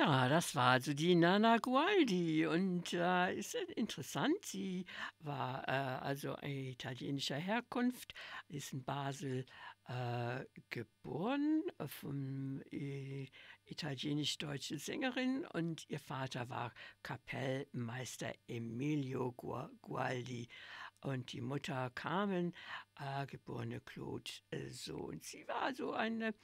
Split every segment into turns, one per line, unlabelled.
Ja, das war also die Nana Gualdi und, ist interessant. Sie war, also italienischer Herkunft, ist in Basel, geboren, von, italienisch-deutsche Sängerin und ihr Vater war Kapellmeister Emilio Gualdi und die Mutter Carmen, geborene Claude, so. Und sie war so eine,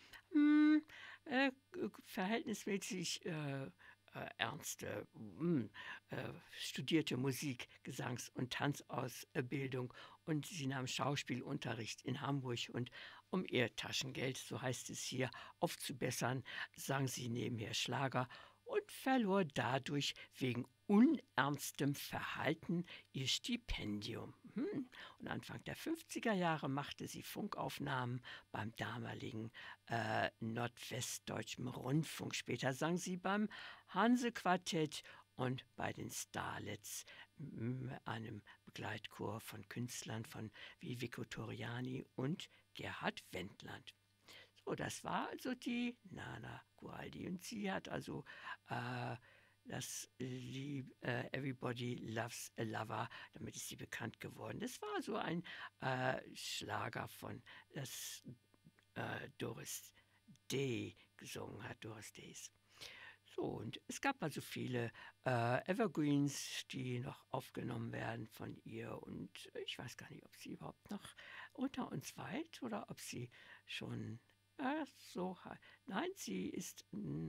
verhältnismäßig, ernste, studierte Musik, Gesangs und Tanzausbildung und sie nahm Schauspielunterricht in Hamburg und um ihr Taschengeld, so heißt es hier, aufzubessern, sang sie nebenher Schlager und verlor dadurch wegen unernstem Verhalten ihr Stipendium. Und Anfang der 50er Jahre machte sie Funkaufnahmen beim damaligen Nordwestdeutschen Rundfunk. Später sang sie beim Hanse-Quartett und bei den Starlets, einem Begleitchor von Künstlern wie Vico Toriani und Gerhard Wendland. So, das war also die Nana Gualdi und sie hat also das Lied Everybody Loves a Lover, damit ist sie bekannt geworden. Das war so ein Schlager von das Doris Day gesungen hat, Doris Days. So, und es gab also viele Evergreens, die noch aufgenommen werden von ihr. Und ich weiß gar nicht, ob sie überhaupt noch unter uns weilt oder ob sie schon Nein, sie ist.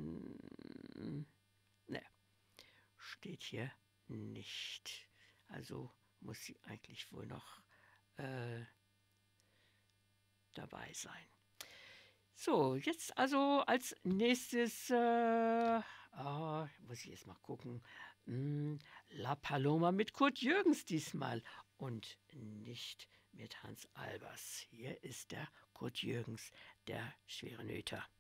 Ne, steht hier nicht. Also muss sie eigentlich wohl noch äh, dabei sein. So, jetzt also als nächstes, muss ich jetzt mal gucken, La Paloma mit Kurt Jürgens diesmal und nicht mit Hans Albers. Hier ist der Kurt Jürgens, der schwere Nöter.